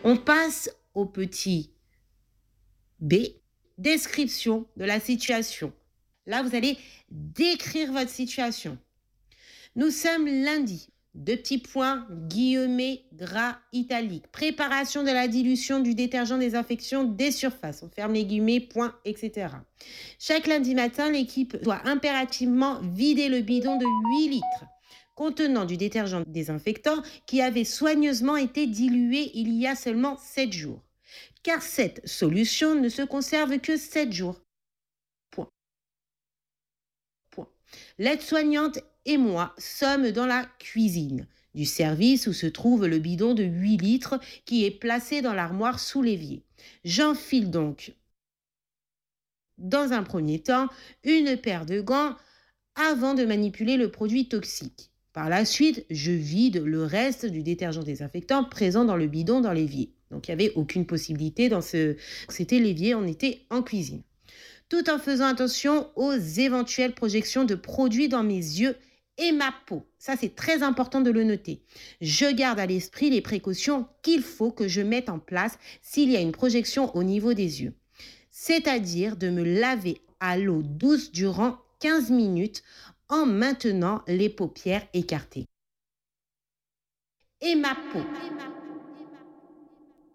On passe au petit B, description de la situation. Là, vous allez décrire votre situation. Nous sommes lundi. 2 petits points, guillemets, gras, italique. Préparation de la dilution du détergent désinfection des surfaces. On ferme les guillemets, points, etc. Chaque lundi matin, l'équipe doit impérativement vider le bidon de 8 litres contenant du détergent désinfectant qui avait soigneusement été dilué il y a seulement 7 jours. Car cette solution ne se conserve que 7 jours. Point. L'aide-soignante et moi sommes dans la cuisine du service où se trouve le bidon de 8 litres qui est placé dans l'armoire sous l'évier. J'enfile donc, dans un premier temps, une paire de gants avant de manipuler le produit toxique. Par la suite, je vide le reste du détergent désinfectant présent dans le bidon dans l'évier. Donc, il n'y avait aucune possibilité C'était l'évier, on était en cuisine. Tout en faisant attention aux éventuelles projections de produits dans mes yeux et ma peau. Ça, c'est très important de le noter. Je garde à l'esprit les précautions qu'il faut que je mette en place s'il y a une projection au niveau des yeux. C'est-à-dire de me laver à l'eau douce durant 15 minutes en maintenant les paupières écartées. Et ma peau.